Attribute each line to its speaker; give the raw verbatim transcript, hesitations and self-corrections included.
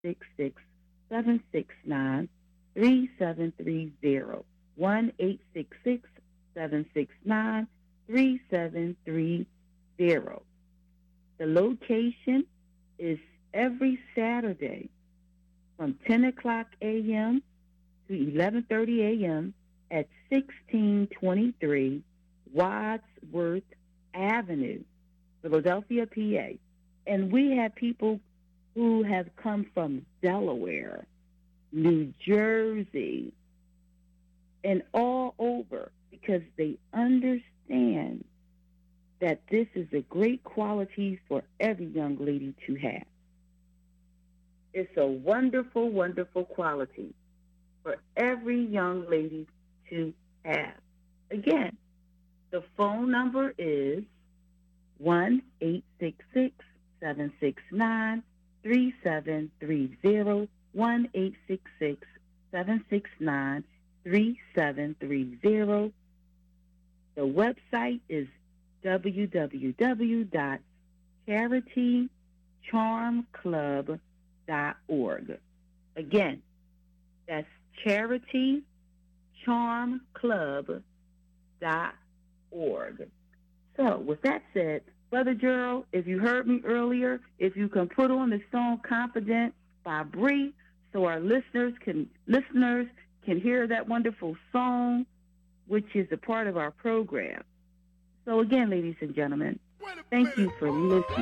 Speaker 1: six six, seven six nine, three seven three zero. one eight six six, seven six nine, three seven three zero. The location is every Saturday from ten o'clock a.m. to eleven thirty a.m. at sixteen twenty-three Wadsworth Avenue, Philadelphia, P A. And we have people who have come from Delaware, New Jersey, and all over because they understand that this is a great quality for every young lady to have. It's a wonderful, wonderful quality for every young lady to have. Again, the phone number is one eight six six, seven six nine, three seven three zero, one eight six six, seven six nine, three seven three zero. The website is w w w dot charity charm club dot org. Again, that's charity charm club dot org. So, with that said, Brother Gerald, if you heard me earlier, if you can put on the song "Confident" by Bree, so our listeners can listeners can hear that wonderful song, which is a part of our program. So again, ladies and gentlemen, thank you for listening.